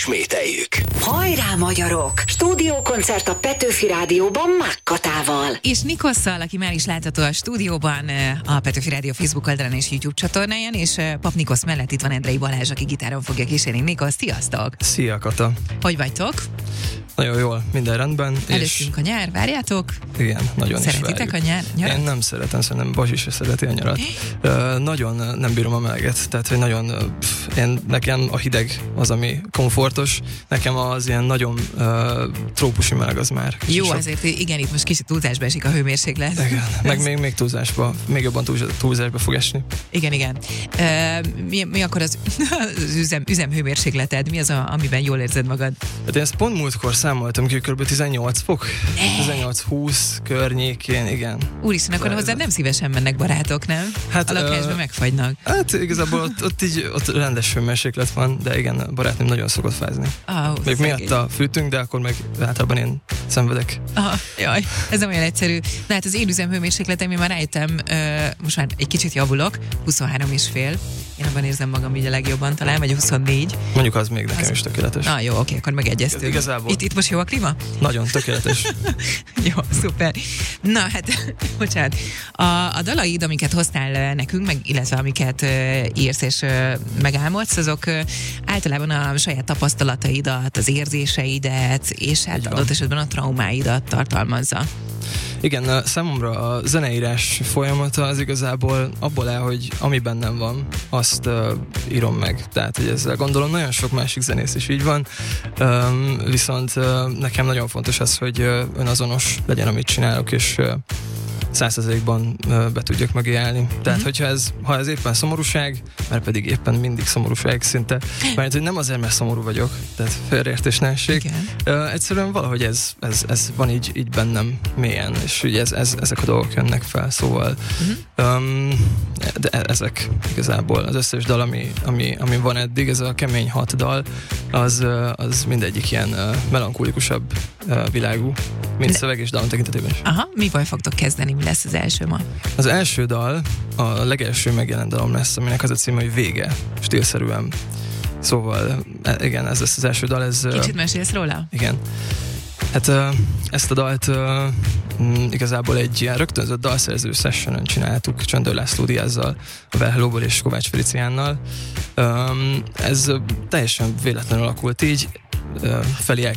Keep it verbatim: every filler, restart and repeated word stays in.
Smételjük. Hajrá, magyarok! Stúdiókoncert a Petőfi Rádióban Mákkatával. És Nikosszal, aki már is látható a stúdióban, a Petőfi Rádió Facebook oldalán és YouTube csatornáján, és Pap Nikosz mellett itt van Endrei Balázs, aki gitáron fogja kísérni. Nikosz, sziasztok! Szia, Kata! Hogy vagytok? Nagyon jól, minden rendben. Előttünk a nyár, várjátok? Igen, nagyon Szeretitek is várjuk. a nyár, nyarat? Én nem szeretem, szerintem Bazsi se szereti a nyarat. uh, nagyon nem bírom a meleget, tehát hogy nagyon, pff, én, nekem a hideg az, ami komfortos, nekem az ilyen nagyon uh, trópusi meleg az már. Jó, sok. azért igen, itt most kicsit túlzásba esik a hőmérséklet. Igen, meg még, még túlzásba, még jobban túlzásba fog esni. Igen, igen. Uh, mi, mi akkor az, az üzem, üzemhőmérsékleted? Mi az, a, amiben jól érzed magad? Hát én ezt pont múltkor számoltam ki, kb. tizennyolc fok, tizennyolc húsz környékén, igen. Úristen, akkor hozzá nem szívesen mennek barátok, nem? Hát, a lakásban uh, megfagynak. Hát igazából ott, ott így ott rendes hőmérséklet van, de igen, a barátnőm nagyon szokott fázni. Oh, még miatta fűtünk, de akkor meg általában én szenvedek. Aha, jaj, ez nem olyan egyszerű. Na hát az én üzemhőmérsékletem, én már rájöttem, uh, most már egy kicsit javulok, huszonhárom és fél. Én abban érzem magam így a legjobban, talán, vagy huszonnégy. Mondjuk az még nekem az... is tökéletes. Na jó, oké, akkor megegyeztünk. Igazából. Itt, itt most jó a klíma? Nagyon tökéletes. Jó, szuper. Na hát, bocsánat, a, a dalaid, amiket hoztál nekünk, meg, illetve amiket uh, írsz és uh, megálmodsz, azok uh, általában a saját tapasztalataidat, az érzéseidet, és hát adott esetben a traumáidat tartalmazza. Igen, számomra a zeneírás folyamata az igazából abból áll, hogy ami bennem van, azt uh, írom meg. Tehát, hogy ezzel gondolom, nagyon sok másik zenész is így van, um, viszont uh, nekem nagyon fontos az, hogy uh, önazonos legyen, amit csinálok, és uh, száz százalékban be tudjak mögé állni. Tehát, uh-huh. hogyha ez, ha ez éppen szomorúság, mert pedig éppen mindig szomorúság szinte, mert hogy nem azért, mert szomorú vagyok, tehát félreértés ne essék. Uh, egyszerűen valahogy ez, ez, ez van így, így bennem mélyen, és ugye ez, ez, ezek a dolgok jönnek fel, szóval uh-huh. um, de ezek igazából az összes dal, ami, ami, ami van eddig, ez a kemény hat dal, az, az mindegyik ilyen uh, melankólikusabb uh, világú, mint de... szöveg és dalon tekintetében is. Aha, mivel fogtok kezdeni? Mi lesz az első ma? Az első dal, a legelső megjelent dalom lesz, aminek az a címe, hogy Vége, stílszerűen. Szóval, igen, ez lesz az első dal. Ez, Kicsit mesélsz róla? Igen. Hát ezt a dalt igazából egy ilyen rögtönzött dalszerző sessionon csináltuk, Csöndör László Diázzal, a Well Hello-ból és Kovács Feliciánnal. Ez teljesen véletlenül alakult így, felé